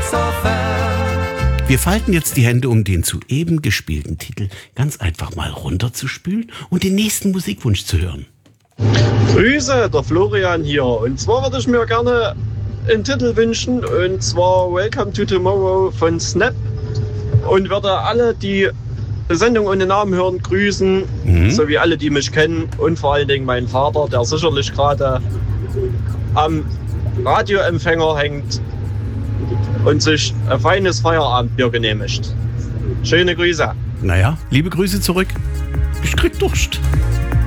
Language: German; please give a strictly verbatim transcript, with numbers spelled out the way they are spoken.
Saxophon. Wir falten jetzt die Hände, um den zu eben gespielten Titel ganz einfach mal runterzuspülen und den nächsten Musikwunsch zu hören. Grüße, der Florian hier. Und zwar würde ich mir gerne einen Titel wünschen, und zwar Welcome to Tomorrow von Snap. Und würde alle, die die Sendung ohne Namen hören, grüßen, mhm. sowie alle, die mich kennen, und vor allen Dingen meinen Vater, der sicherlich gerade am Radioempfänger hängt und sich ein feines Feierabendbier genehmigt. Schöne Grüße. Naja, liebe Grüße zurück. Ich krieg Durst.